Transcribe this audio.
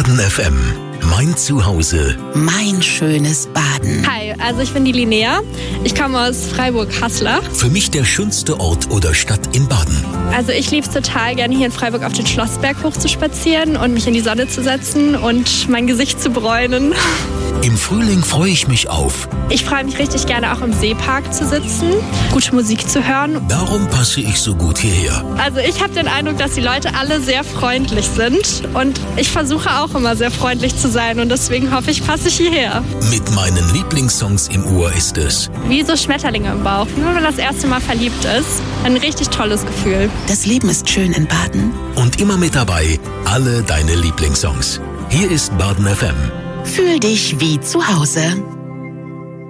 Baden FM. Mein Zuhause. Mein schönes Baden. Hi, also ich bin die Linnea. Ich komme aus Freiburg-Haslach. Für mich der schönste Ort oder Stadt in Baden. Also ich liebe es total gerne, hier in Freiburg auf den Schlossberg hoch zu spazieren und mich in die Sonne zu setzen und mein Gesicht zu bräunen. Im Frühling freue ich mich auf. Ich freue mich richtig gerne auch im Seepark zu sitzen, gute Musik zu hören. Darum passe ich so gut hierher. Also ich habe den Eindruck, dass die Leute alle sehr freundlich sind und ich versuche auch immer sehr freundlich zu sein und deswegen hoffe ich, passe ich hierher. Mit meinen Lieblingssongs im Ohr ist es Wie so Schmetterlinge im Bauch, wie wenn man das erste Mal verliebt ist. Ein richtig tolles Gefühl. Das Leben ist schön in Baden. Und immer mit dabei alle deine Lieblingssongs. Hier ist Baden FM. Fühl dich wie zu Hause.